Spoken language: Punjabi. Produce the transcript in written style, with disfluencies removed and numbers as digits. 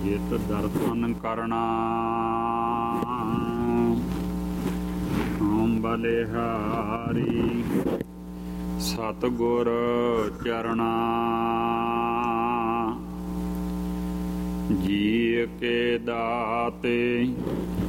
ਜਿਤ ਦਰਸ਼ਨ ਕਰਨਾ ਬਲਿਹਾਰੀ ਸਤਿਗੁਰ ਚਰਣਾ ਜੀ ਕੇ ਦਾਤੇ